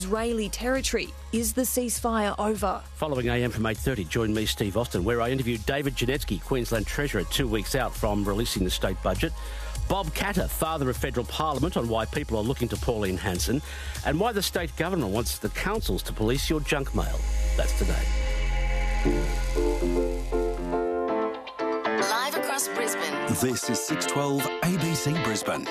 Israeli territory. Is the ceasefire over? Following AM from 8:30, join me, Steve Austin, where I interviewed David Janetsky, Queensland Treasurer, 2 weeks out from releasing the state budget. Bob Katter, father of federal parliament, on why people are looking to Pauline Hanson and why the state government wants the councils to police your junk mail. That's today. Live across Brisbane. This is 612 ABC Brisbane.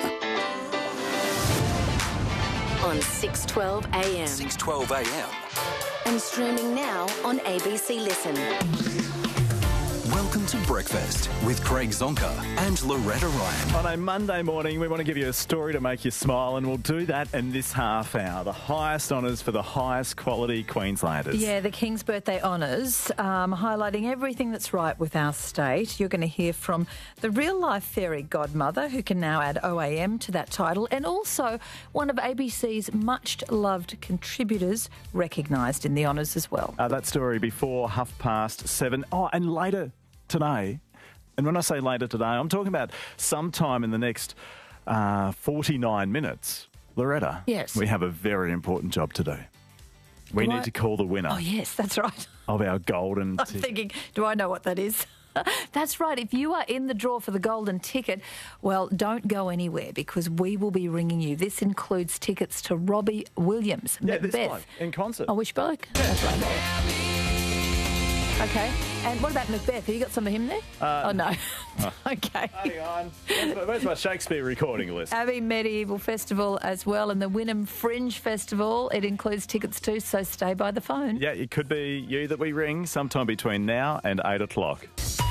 On 612 AM. 612 AM. And streaming now on ABC Listen. Welcome to Breakfast with Craig Zonka and Loretta Ryan. On a Monday morning, we want to give you a story to make you smile, and we'll do that in this half hour. The highest honours for the highest quality Queenslanders. Yeah, the King's Birthday Honours, highlighting everything that's right with our state. You're going to hear from the real-life fairy godmother, who can now add OAM to that title, and also one of ABC's much-loved contributors recognised in the honours as well. That story before 7:30. Oh, and later today, and when I say later today, I'm talking about sometime in the next 49 minutes. Loretta, yes, we have a very important job to do. We need to call the winner. Oh, yes, that's right. Of our golden I'm thinking, do I know what that is? That's right. If you are in the draw for the golden ticket, well, don't go anywhere because we will be ringing you. This includes tickets to Robbie Williams, Macbeth. This bloke, in concert. Oh, which bloke? Yeah. That's right. Okay. And what about Macbeth? Have you got some of him there? Oh, no. Okay. Hang on. Where's my Shakespeare recording list? Abbey Medieval Festival as well, and the Wynnum Fringe Festival. It includes tickets too, so stay by the phone. Yeah, it could be you that we ring sometime between now and 8 o'clock.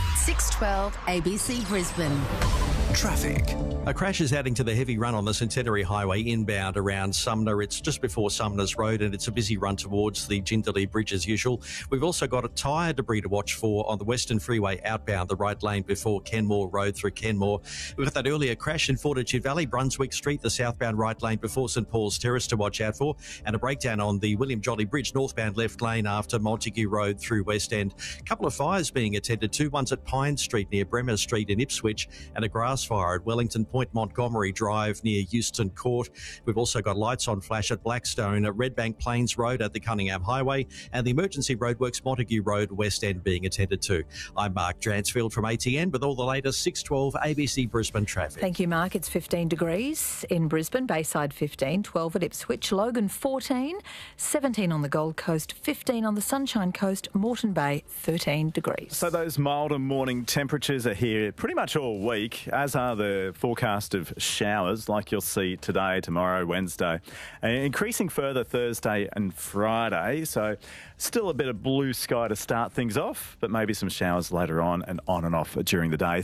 612 ABC Brisbane. Traffic. A crash is adding to the heavy run on the Centenary Highway inbound around Sumner. It's just before Sumner's Road and it's a busy run towards the Jindalee Bridge as usual. We've also got a tyre debris to watch for on the Western Freeway outbound, the right lane before Kenmore Road through Kenmore. We've got that earlier crash in Fortitude Valley, Brunswick Street, the southbound right lane before St Paul's Terrace to watch out for, and a breakdown on the William Jolly Bridge, northbound left lane after Montague Road through West End. A couple of fires being attended to, one's at Pine Street near Bremer Street in Ipswich, and a grass fire at Wellington Point Montgomery Drive near Euston Court. We've also got lights on flash at Blackstone, at Redbank Plains Road at the Cunningham Highway, and the emergency roadworks Montague Road West End being attended to. I'm Mark Dransfield from ATN with all the latest 612 ABC Brisbane traffic. Thank you, Mark. It's 15 degrees in Brisbane, Bayside 15, 12 at Ipswich, Logan 14, 17 on the Gold Coast, 15 on the Sunshine Coast, Moreton Bay 13 degrees. So those milder morning temperatures are here pretty much all week, as are the forecast of showers like you'll see today, tomorrow, Wednesday, and increasing further Thursday and Friday. So still a bit of blue sky to start things off, but maybe some showers later on and off during the day.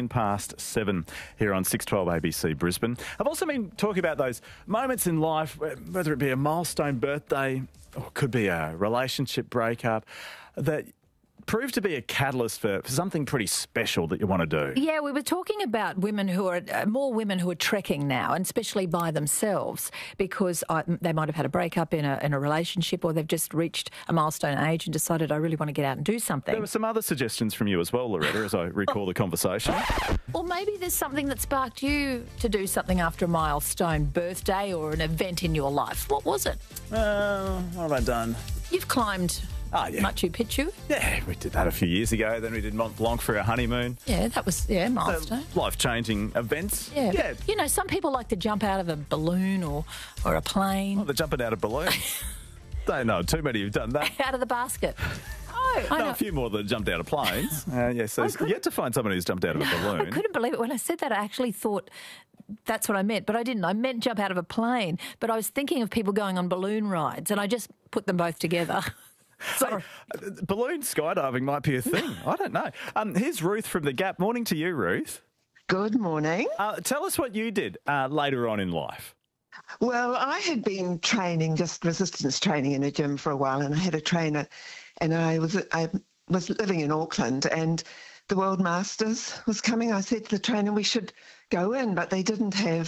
7:13 here on 612 ABC Brisbane. I've also been talking about those moments in life, whether it be a milestone birthday or it could be a relationship breakup, that prove to be a catalyst for something pretty special that you want to do. Yeah, we were talking about women who are, more women who are trekking now, and especially by themselves, because they might have had a breakup in a relationship, or they've just reached a milestone age and decided, I really want to get out and do something. There were some other suggestions from you as well, Loretta, as I recall the conversation. Or maybe there's something that sparked you to do something after a milestone birthday or an event in your life. What was it? What have I done? You've climbed Machu Picchu. Yeah, we did that a few years ago. Then we did Mont Blanc for our honeymoon. Yeah, that was, milestone. Life-changing events. Yeah. You know, some people like to jump out of a balloon or a plane. Oh, they're jumping out of balloons. Don't know too many who've done that. Out of the basket. Oh, I know. A few more that jumped out of planes. So it's yet to find someone who's jumped out of a balloon. I couldn't believe it. When I said that, I actually thought that's what I meant, but I didn't. I meant jump out of a plane, but I was thinking of people going on balloon rides, and I just put them both together. Sorry. Hey, balloon skydiving might be a thing. I don't know. Here's Ruth from The Gap. Morning to you, Ruth. Good morning. Tell us what you did later on in life. Well, I had been training, just resistance training in a gym for a while, and I had a trainer, and I was living in Auckland, and the World Masters was coming. I said to the trainer, we should go in, but they didn't have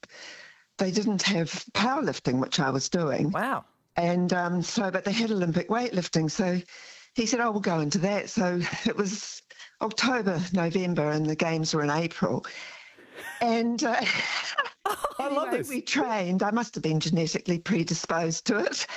powerlifting, which I was doing. Wow. And but they had Olympic weightlifting. So he said, we'll go into that. So it was October, November, and the games were in April. And I love this. We trained. I must have been genetically predisposed to it.